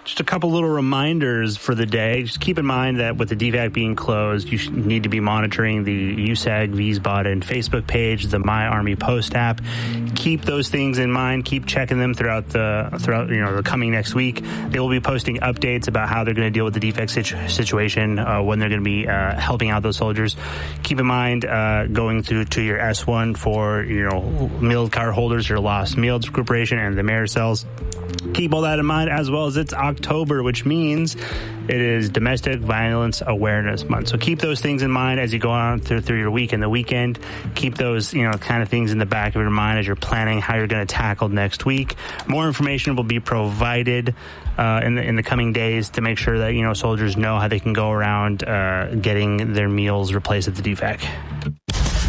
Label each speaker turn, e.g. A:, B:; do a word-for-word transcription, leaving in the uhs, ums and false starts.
A: just a couple little reminders for the day. Just keep in mind that with the D VAC being closed, you should need to be monitoring the U S A G, Wiesbaden Facebook page, the My Army Post app. Keep those things in mind. Keep checking them throughout the throughout you know the coming next week. They will be posting updates about how they're going to deal with the D VAC situ- situation, uh, when they're going to be uh, helping out those soldiers. Keep in mind uh, going through to your S one for you know meal card holders, your Lost Meals Corporation, and the mayor cells. Keep all that in mind, as well as it's October, which means it is Domestic Violence Awareness Month. So keep those things in mind as you go on through, through your week and the weekend. Keep those, you know, kind of things in the back of your mind as you're planning how you're going to tackle next week. More information will be provided uh, in the in the coming days to make sure that, you know, soldiers know how they can go around uh, getting their meals replaced at the D VAC.